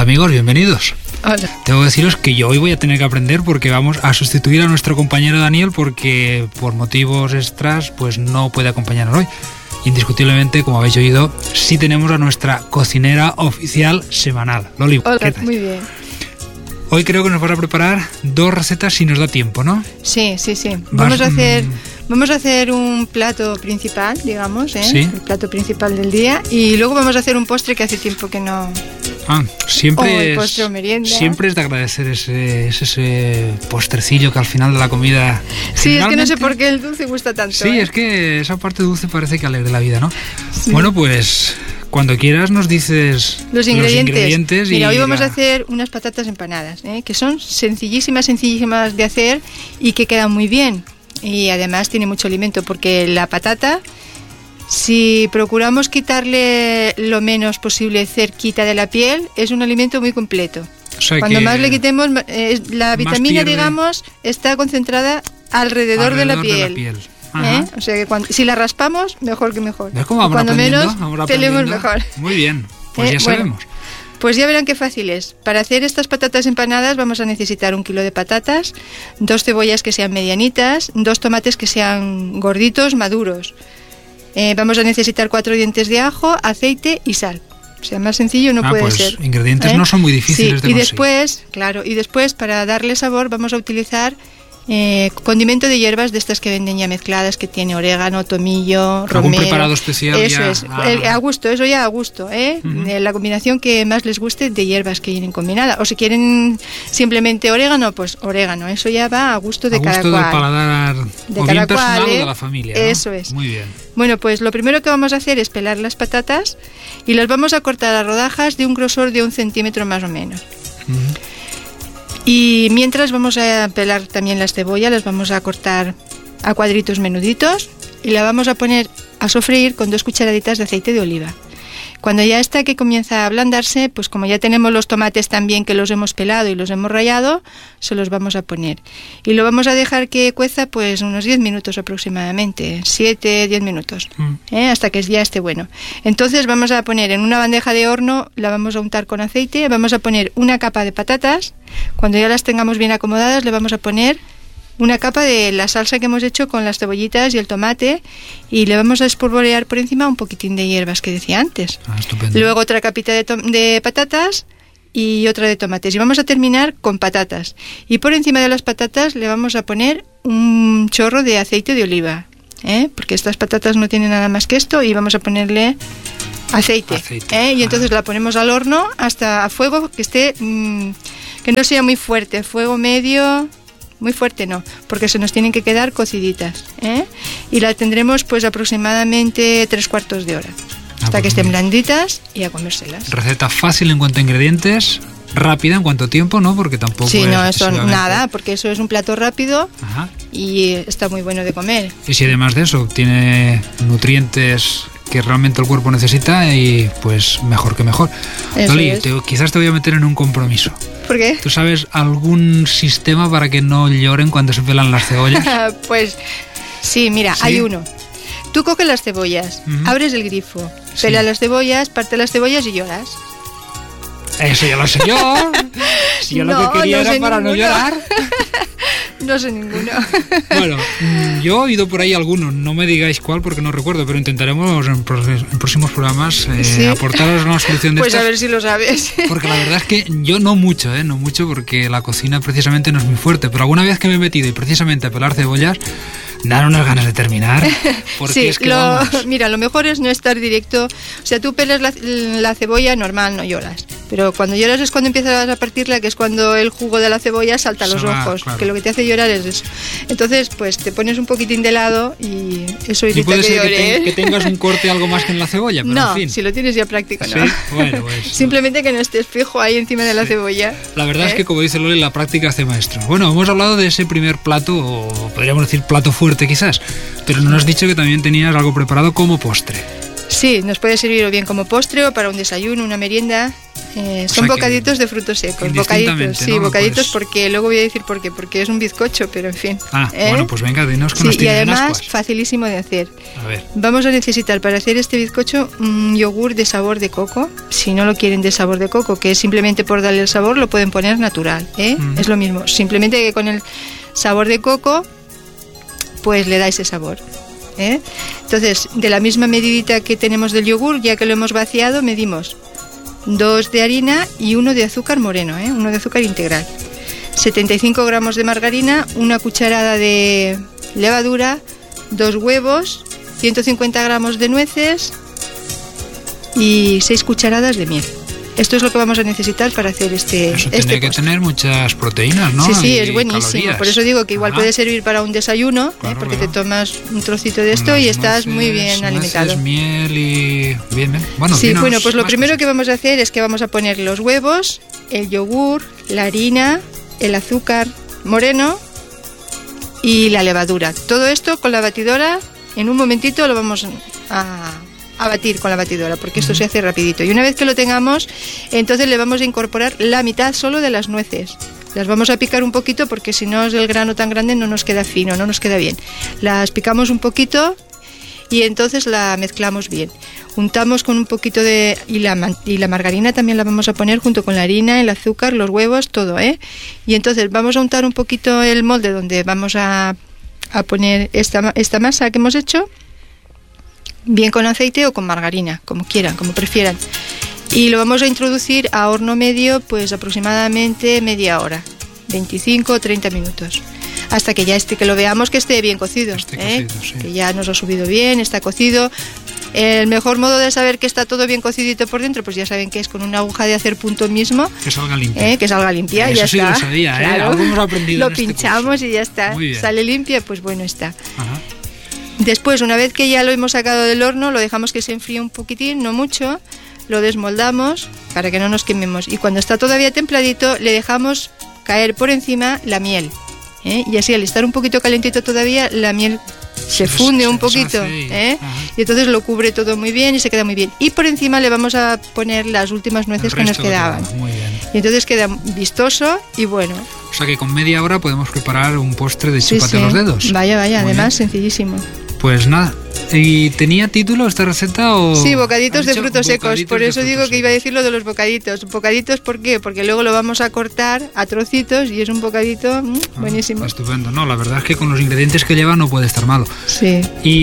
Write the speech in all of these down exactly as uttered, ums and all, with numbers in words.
amigos, bienvenidos. Hola. Tengo que deciros que yo hoy voy a tener que aprender porque vamos a sustituir a nuestro compañero Daniel porque por motivos extras pues no puede acompañarnos hoy. Indiscutiblemente, como habéis oído, sí tenemos a nuestra cocinera oficial semanal. Loli, Hola, ¿qué tal? Muy bien. Hoy creo que nos vas a preparar dos recetas si nos da tiempo, ¿no? Sí, sí, sí. Vas, Vamos a hacer, mm, vamos a hacer un plato principal, digamos, ¿eh? Sí. El plato principal del día. Y luego vamos a hacer un postre que hace tiempo que no... Ah, siempre, O el es, postre o merienda. siempre es de agradecer ese, ese, ese postrecillo que al final de la comida... Sí, es que no sé generalmente- por qué el dulce gusta tanto. Sí, ¿eh? es que esa parte dulce parece que alegra la vida, ¿no? Sí. Bueno, pues cuando quieras nos dices Los ingredientes. ingredientes y Mira, hoy vamos la- a hacer unas patatas empanadas, ¿eh? Que son sencillísimas, sencillísimas de hacer y que quedan muy bien. Y además tiene mucho alimento porque la patata, si procuramos quitarle lo menos posible cerquita de la piel, es un alimento muy completo. o sea Cuando que más le quitemos, eh, la más vitamina, pierde. digamos, está concentrada alrededor, de la alrededor piel. Ajá. ¿eh? O sea que cuando, si la raspamos, mejor que mejor. ¿Ves cómo vamos Cuando aprendiendo? menos, Vamos peleemos aprendiendo. mejor. Muy bien, pues Eh, ya bueno. sabemos. Pues ya verán qué fácil es. Para hacer estas patatas empanadas vamos a necesitar un kilo de patatas, dos cebollas que sean medianitas, dos tomates que sean gorditos, maduros. Eh, vamos a necesitar cuatro dientes de ajo, aceite y sal. O sea, más sencillo no Ah, puede pues ser. ingredientes ¿Eh? no son muy difíciles Sí, de y conseguir. después, claro, y después para darle sabor vamos a utilizar eh, condimento de hierbas de estas que venden ya mezcladas, que tiene orégano, tomillo, ¿Algún romero. preparado especial Eso ya? es, Ah. El- a gusto, eso ya a gusto, ¿eh? Ujú. Eh, La combinación que más les guste de hierbas que vienen combinadas. O si quieren simplemente orégano, pues orégano, eso ya va a gusto de a cada gusto cual. del paladar De o cada bien personal cual, o ¿eh? de la familia, ¿no? Eso es. Muy bien. Bueno, pues lo primero que vamos a hacer es pelar las patatas y las vamos a cortar a rodajas de un grosor de un centímetro más o menos. Ujú. Y mientras vamos a pelar también las cebollas, las vamos a cortar a cuadritos menuditos y la vamos a poner a sofreír con dos cucharaditas de aceite de oliva. Cuando ya está que comienza a ablandarse, pues como ya tenemos los tomates también que los hemos pelado y los hemos rallado, se los vamos a poner. Y lo vamos a dejar que cueza pues unos diez minutos aproximadamente, siete, diez minutos, Mm. ¿eh? Hasta que ya esté bueno. Entonces vamos a poner en una bandeja de horno, la vamos a untar con aceite, vamos a poner una capa de patatas. Cuando ya las tengamos bien acomodadas, le vamos a poner una capa de la salsa que hemos hecho con las cebollitas y el tomate y le vamos a espolvorear por encima un poquitín de hierbas que decía antes. Ah, estupendo. Luego otra capita de, to- de patatas y otra de tomates. Y vamos a terminar con patatas. Y por encima de las patatas le vamos a poner un chorro de aceite de oliva, ¿eh? Porque estas patatas no tienen nada más que esto y vamos a ponerle aceite. Aceite. ¿eh? Y Ah. entonces la ponemos al horno hasta a fuego que esté, mm, que no sea muy fuerte, fuego medio. Muy fuerte no, porque se nos tienen que quedar cociditas, ¿eh? Y la tendremos pues aproximadamente tres cuartos de hora, hasta pues que estén muy bien. blanditas y a comérselas. Receta fácil en cuanto a ingredientes, rápida en cuanto a tiempo, ¿no? Porque tampoco Sí, es no, eso excesivamente- nada, porque eso es un plato rápido Ajá. y eh, está muy bueno de comer. Y si además de eso tiene nutrientes que realmente el cuerpo necesita y pues mejor que mejor. Eso Loli, es. te- quizás te voy a meter en un compromiso. ¿Por qué? ¿Tú sabes algún sistema para que no lloren cuando se pelan las cebollas? Pues sí, mira, ¿Sí? hay uno. Tú coges las cebollas, Ujú. abres el grifo, Sí. pelas las cebollas, parte las cebollas y lloras. Eso ya lo sé yo. Si yo lo No, que quería no era sé para no ninguno. llorar. No sé ninguno. Bueno, mm, yo he oído por ahí alguno, no me digáis cuál porque no recuerdo, pero intentaremos en, pro- en próximos programas eh, Sí. aportaros una solución de Pues a estas. ver si lo sabes. Porque la verdad es que yo no mucho, ¿eh? No mucho porque la cocina precisamente no es muy fuerte, pero alguna vez que me he metido y precisamente a pelar cebollas, dan unas ganas de terminar. Porque Sí, es que lo, vamos, mira, lo mejor es no estar directo. O sea, tú pelas la, la cebolla normal, no lloras. Pero cuando lloras es cuando empiezas a partirla, que es cuando el jugo de la cebolla salta a los Se va, ojos. claro. Que lo que te hace llorar es eso. Entonces, pues te pones un poquitín de lado y eso y evita puede que ser que, llores. te- que tengas un corte algo más que en la cebolla, pero no, en fin. si lo tienes ya práctico, Sí, no. bueno, pues. Simplemente que no estés fijo ahí encima de la Sí. cebolla. La verdad es ¿eh? que, como dice Loli, la práctica hace maestro. Bueno, hemos hablado de ese primer plato, o podríamos decir plato fuerte quizás, pero nos has dicho que también tenías algo preparado como postre. Sí, nos puede servir o bien como postre o para un desayuno, una merienda. Eh, son o sea bocaditos de frutos secos, bocaditos, sí, ¿no? bocaditos, puedes... porque luego voy a decir por qué, porque es un bizcocho, pero en fin. Ah, ¿eh? Bueno, pues venga, dinos con sí, las y además facilísimo de hacer. A ver. Vamos a necesitar para hacer este bizcocho un yogur de sabor de coco. Si no lo quieren de sabor de coco, que es simplemente por darle el sabor, lo pueden poner natural, ¿eh? Mm. Es lo mismo, simplemente que con el sabor de coco, pues le da ese sabor. ¿eh? Entonces, de la misma medidita que tenemos del yogur, ya que lo hemos vaciado, medimos dos de harina y uno de azúcar moreno, ¿eh? uno de azúcar integral. setenta y cinco gramos de margarina, una cucharada de levadura, dos huevos, ciento cincuenta gramos de nueces y seis cucharadas de miel. Esto es lo que vamos a necesitar para hacer este Eso este tiene que postre. tener muchas proteínas, ¿no? Sí, sí, y es buenísimo. Calorías. Por eso digo que igual Ajá. puede servir para un desayuno, claro, ¿eh? porque claro. te tomas un trocito de esto Unas y estás nueces, muy bien alimentado. Nueces, miel y... Bien, bien. Bueno, sí, bueno, pues lo primero cosas. que vamos a hacer es que vamos a poner los huevos, el yogur, la harina, el azúcar moreno y la levadura. Todo esto con la batidora, en un momentito lo vamos a... a batir con la batidora, porque esto uh-huh. se hace rapidito. Y una vez que lo tengamos, entonces le vamos a incorporar la mitad solo de las nueces. Las vamos a picar un poquito porque si no es el grano tan grande no nos queda fino, no nos queda bien. Las picamos un poquito y entonces la mezclamos bien. Untamos con un poquito de... Y la, y la margarina también la vamos a poner junto con la harina, el azúcar, los huevos, todo, ¿eh? Y entonces vamos a untar un poquito el molde donde vamos a, a poner esta, esta masa que hemos hecho, bien con aceite o con margarina, como quieran, como prefieran. Y lo vamos a introducir a horno medio, pues aproximadamente media hora, veinticinco o treinta minutos. Hasta que ya esté, que lo veamos que esté bien cocido, esté ¿eh? cocido sí. Que ya nos ha subido bien, está cocido. El mejor modo de saber que está todo bien cocidito por dentro, pues ya saben que es con una aguja de hacer punto mismo. Que salga limpia. ¿eh? Que salga limpia, Eso ya sí está. Lo sabía, ¿eh? Claro. Algo hemos aprendido Lo en este pinchamos curso. Y ya está. Sale limpia, pues bueno está. Ajá. Después, una vez que ya lo hemos sacado del horno, lo dejamos que se enfríe un poquitín, no mucho, lo desmoldamos para que no nos quememos. Y cuando está todavía templadito, le dejamos caer por encima la miel. ¿eh? Y así, al estar un poquito calentito todavía, la miel se funde se un poquito. ¿eh? Y entonces lo cubre todo muy bien y se queda muy bien. Y por encima le vamos a poner las últimas nueces que nos quedaban. Que muy bien. Y entonces queda vistoso y bueno. O sea que con media hora podemos preparar un postre de sí, chúpate sí. los dedos. Vaya, vaya, muy además bien. Sencillísimo. Pues nada, ¿y tenía título esta receta o...? Sí, bocaditos de frutos secos, bocaditos por eso digo secos. que iba a decir lo de los bocaditos. Bocaditos, ¿por qué? Porque luego lo vamos a cortar a trocitos y es un bocadito mmm, ah, buenísimo. Estupendo, no, la verdad es que con los ingredientes que lleva no puede estar malo. Sí.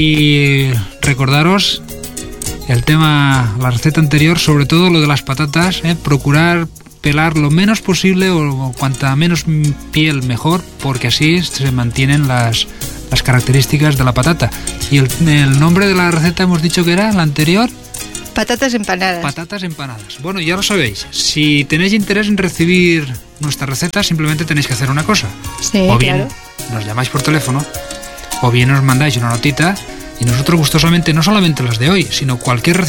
Y recordaros el tema, la receta anterior, sobre todo lo de las patatas, ¿eh? Procurar pelar lo menos posible o cuanta menos piel mejor, porque así se mantienen las... las características de la patata. Y el, el nombre de la receta hemos dicho que era la anterior. Patatas empanadas. Patatas empanadas. Bueno, ya lo sabéis. Si tenéis interés en recibir nuestra receta, simplemente tenéis que hacer una cosa. Sí, o bien claro. nos llamáis por teléfono, o bien nos mandáis una notita y nosotros gustosamente, no solamente las de hoy, sino cualquier receta